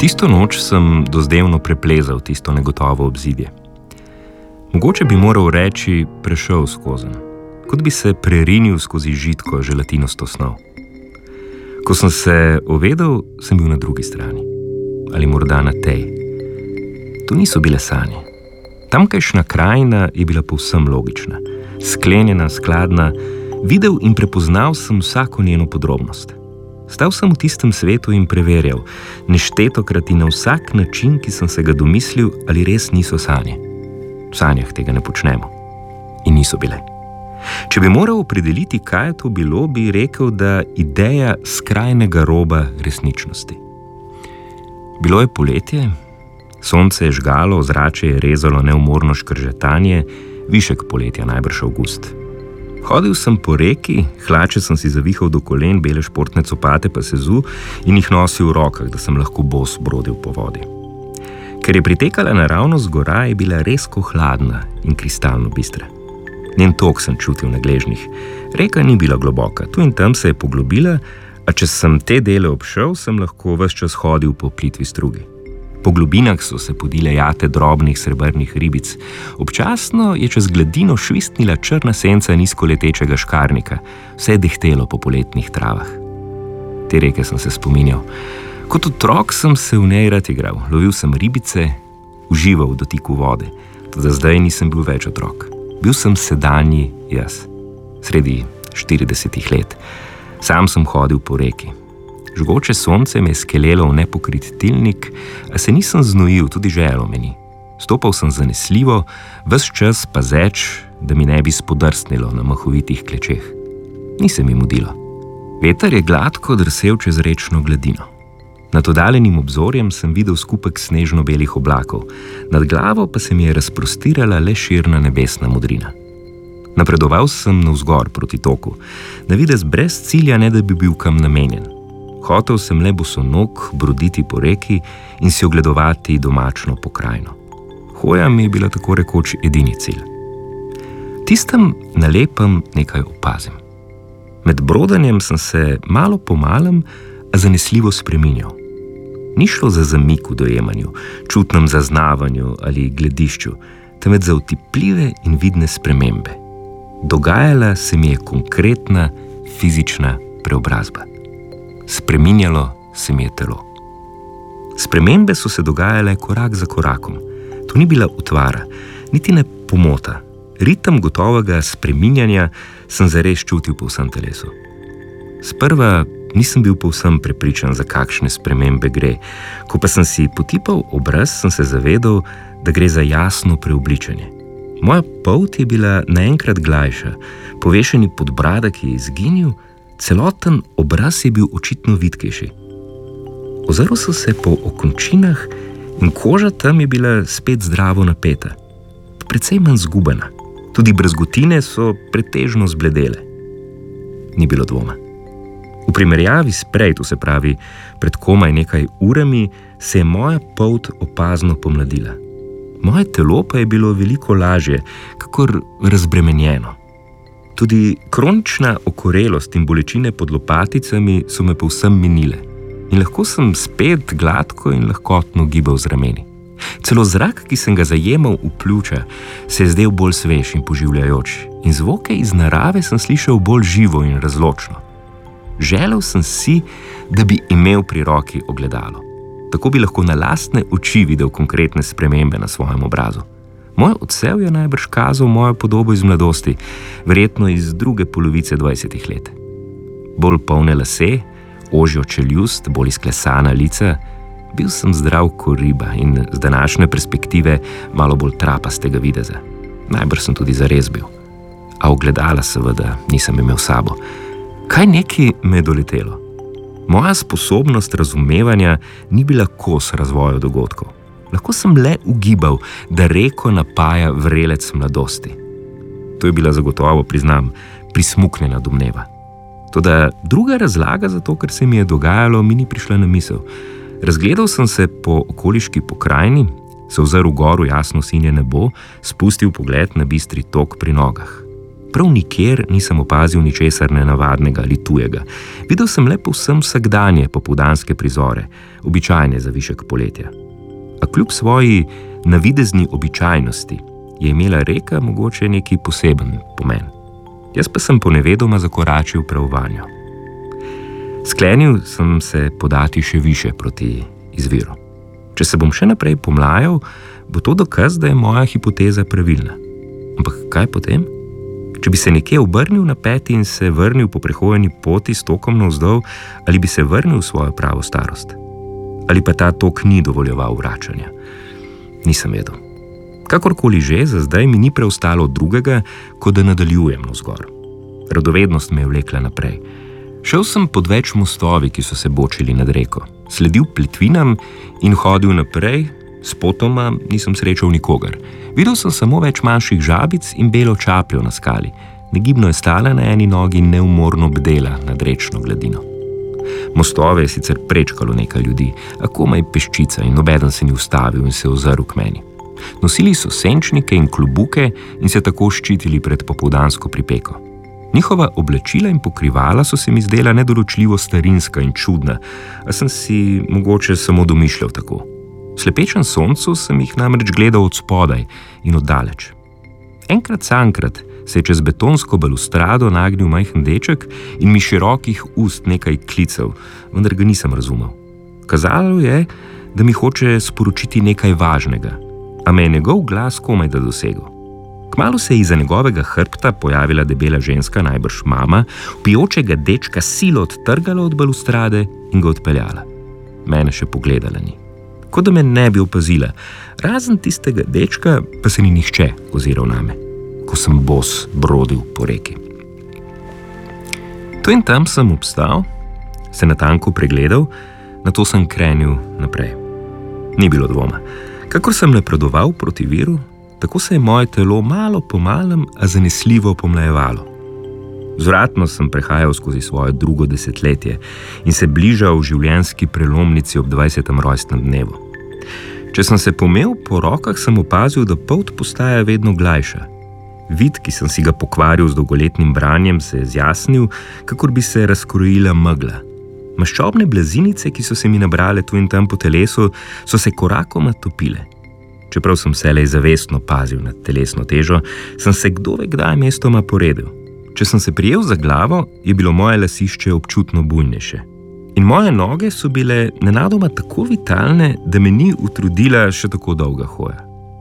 Tisto noč sem dozdevno preplezal tisto negotovo obzidje. Mogoče bi moral reči prešel skozenj, kot bi se prerinil skozi žitko želatinasto snov. Ko sem se ovedel, sem bil na drugi strani. Ali morda na tej. To niso bile sanje. Tamkajšnja krajina je bila povsem logična, sklenjena, skladna, videl in prepoznal sem vsako njeno podrobnost. Stal sem v tistem svetu in preverjal, neštetokrat in na vsak način, ki sem se ga domislil, ali res niso sanje. V sanjah tega ne počnemo. In niso bile. Če bi moral opredeliti, kaj je to bilo, bi rekel, da ideja skrajnega roba resničnosti. Bilo je poletje, sonce je žgalo, ozračje je rezalo neumorno škržetanje, višek poletja, najbrž avgust. Hodil sem po reki, hlače sem si zavihal do kolen, bele športne copate pa sezu in jih nosil v rokah, da sem lahko bos brodil po vodi. Ker je pritekala naravnost gora, je bila rezko hladna in kristalno bistra. Njen tok sem čutil na gležnjih. Reka ni bila globoka, tu in tam se je poglobila, a če sem te dele obšel, sem lahko ves čas hodil po plitvi strugi. Po globinah so se podile jate drobnih srebrnih ribic. Občasno je čez gladino švistnila črna senca nizkoletečega škarnika, vse je dehtelo po poletnih travah. Te reke sem se spominjal. Kot otrok sem se v njej rad igral, lovil sem ribice, užival v dotiku vode. Toda zdaj nisem bil več otrok. Bil sem sedanji jaz, sredi 40 let. Sam sem hodil po reki. Žgoče sonce me je skelelo v nepokrit tilnik, a se nisem znojil, tudi želo me ni. Stopal sem zanesljivo, ves čas pazeč, da mi ne bi spodrsnilo na mahovitih klečeh. Ni se mi mudilo. Veter je gladko drsel čez rečno gladino. Nad oddaljenim obzorjem sem videl skupek snežno-belih oblakov, nad glavo pa se mi je razprostirala le širna nebesna modrina. Napredoval sem navzgor proti toku, na videz brez cilja, ne da bi bil kam namenjen. Hotel sem le bosonog broditi po reki in si ogledovati domačno pokrajino. Hoja mi je bila tako rekoč edini cilj. Tistem na lepem nekaj opazim. Med brodanjem sem se malo po malem, a zanesljivo spreminjal. Ni šlo za zamik v dojemanju, čutnem zaznavanju ali gledišču, temveč za otipljive in vidne spremembe. Dogajala se mi je konkretna fizična preobrazba. Spreminjalo se mi je telo. Spremembe so se dogajale korak za korakom. To ni bila utvara, niti ne pomota. Ritem gotovega spreminjanja sem zares čutil po vsem telesu. Sprva nisem bil povsem prepričan, za kakšne spremembe gre. Ko pa sem si potipal obraz, sem se zavedal, da gre za jasno preobličenje. Moja polt je bila naenkrat glajša, povešeni podbradek je izginil, celoten obraz je bil očitno vitkejši. Ozrl sem se po okončinah in koža tam je bila spet zdravo napeta, precej manj zgubana. Tudi brazgotine so pretežno zbledele. Ni bilo dvoma. V primerjavi s prej, to se pravi pred komaj nekaj urami, se je moja polt opazno pomladila. Moje telo pa je bilo veliko lažje, kakor razbremenjeno. Tudi kronična okorelost in bolečine pod lopaticami so me povsem minile in lahko sem spet gladko in lahkotno gibal z rameni. Celo zrak, ki sem ga zajemal v pljuča, se je zdel bolj svež in poživljajoč in zvoke iz narave sem slišal bolj živo in razločno. Želel sem si, da bi imel pri roki ogledalo. Tako bi lahko na lastne oči videl konkretne spremembe na svojem obrazu. Moj odsev je najbrž kazal mojo podobo iz mladosti, verjetno iz druge polovice 20 let. Bolj polne lase, ožjo čeljust, bolj izklesana lica, bil sem zdrav kot riba in z današnje perspektive malo bolj trapastega videza. Najbrž sem tudi zares bil. A ogledala seveda nisem imel sabo. Kaj neki me je doletelo? Moja sposobnost razumevanja ni bila kos razvoju dogodkov. Lahko sem le ugibal, da reko napaja vrelec mladosti. To je bila zagotovo, priznam, prismuknjena domneva. Toda druga razlaga za to, kar se mi je dogajalo, mi ni prišla na misel. Razgledal sem se po okoliški pokrajini, se ozrl gor v jasno sinje nebo, spustil pogled na bistri tok pri nogah. prav nikjer nisem opazil ničesar nenavadnega ali tujega. Videl sem le povsem vsakdanje popoldanske prizore, običajne za višek poletja. A kljub svoji navidezni običajnosti je imela reka mogoče neki poseben pomen. Jaz pa sem ponevedoma zakoračil prav vanjo. Sklenil sem se podati še više proti izviru. Če se bom še naprej pomlajal, bo to dokaz, da je moja hipoteza pravilna. Ampak kaj potem? Če bi se nekje obrnil na peti in se vrnil po prehojeni poti s tokom navzdol, ali bi se vrnil v svojo pravo starost? Ali pa ta tok ni dovoljeval vračanja? Nisem vedel. Kakorkoli že, za zdaj mi ni preostalo drugega, kot da nadaljujem navzgor. Radovednost me je vlekla naprej. Šel sem pod več mostovi, ki so se bočili nad reko, sledil plitvinam in hodil naprej. Spotoma nisem srečal nikogar. Videl sem samo več manjših žabic in belo čapljo na skali. Negibno je stala na eni nogi in neumorno bdela nad rečno gladino. Mostove je sicer prečkalo nekaj ljudi, a komaj peščica, in nobeden se ni ustavil in se ozrl k meni. Nosili so senčnike in klobuke in se tako ščitili pred popoldansko pripeko. Njihova oblačila in pokrivala so se mi zdela nedoločljivo starinska in čudna, a sem si mogoče samo domišljal tako. V slepečem soncu sem jih namreč gledal od spodaj in od daleč. Enkrat sankrat se je čez betonsko balustrado nagnil majhen deček in mi širokih ust nekaj klical, vendar ga nisem razumel. Kazalo je, da mi hoče sporočiti nekaj važnega, a me je njegov glas komaj da dosegel. Kmalu se je izza njegovega hrbta pojavila debela ženska, najbrž mama, vpijočega dečka silo odtrgala od balustrade in ga odpeljala. Mene še pogledala ni. Kot da me ne bi opazila, razen tistega dečka pa se ni nihče oziral name, ko sem bos brodil po reki. Tu in tam sem obstal, se natanko pregledal, nato sem krenil naprej. Ni bilo dvoma. Kakor sem napredoval proti viru, tako se je moje telo malo po malem, a zanesljivo pomlajevalo. Zvratno sem prehajal skozi svoje drugo desetletje in se bližal življenjski prelomnici ob 20. rojstnem dnevu. Če sem se pomel po rokah, sem opazil, da polt postaja vedno glajša. Vid, ki sem si ga pokvaril z dolgoletnim branjem, se je zjasnil, kakor bi se razkrojila megla. Maščobne blazinice, ki so se mi nabrale tu in tam po telesu, so se korakoma topile. Čeprav sem vselej zavestno pazil nad telesno težo, sem se kdaj mestoma poredil. Če sem se prijel za glavo, je bilo moje lasišče občutno bujnejše. In moje noge so bile nenadoma tako vitalne, da me ni utrudila še tako dolga hoja.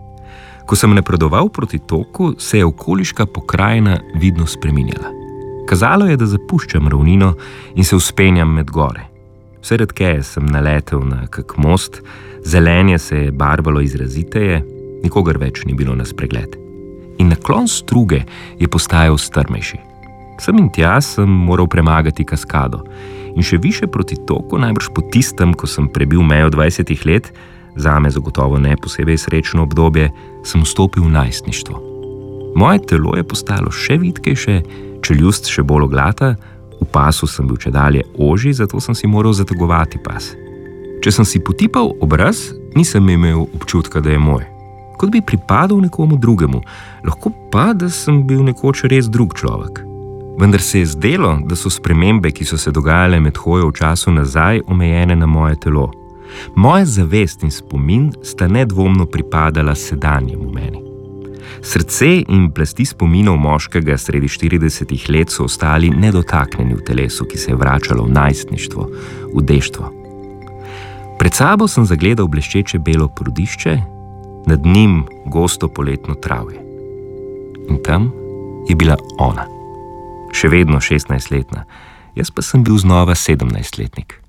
Ko sem napredoval proti toku, se je okoliška pokrajina vidno spreminjala. Kazalo je, da zapuščam ravnino in se vzpenjam med gore. Vse redkeje sem naletel na kak most, zelenje se je barvalo izraziteje, nikogar več ni bilo na spregled. In naklon struge je postajal strmejši. Sem in tja sem moral premagati kaskado in še više proti toku, najbrž po tistem, ko sem prebil mejo 20 let, zame zagotovo ne posebej srečno obdobje, sem vstopil v najstništvo. Moje telo je postalo še vitkejše, čeljust še bolj oglata, v pasu sem bil čedalje ožji, zato sem si moral zategovati pas. Če sem si potipal obraz, nisem imel občutka, da je moj. Kot bi pripadal nekomu drugemu, lahko pa, da sem bil nekoč res drug človek. Vendar se je zdelo, da so spremembe, ki so se dogajale med hojo v času nazaj, omejene na moje telo. Moja zavest in spomin sta nedvomno pripadala sedanjemu meni. Srce in plasti spominov moškega sredi 40 let so ostali nedotaknjeni v telesu, ki se je vračalo v najstništvo, v deštvo. Pred sabo sem zagledal bleščeče belo prodišče, nad njim gosto poletno travje. In tam je bila ona. Še vedno 16-letna, jaz pa sem bil znova 17-letnik.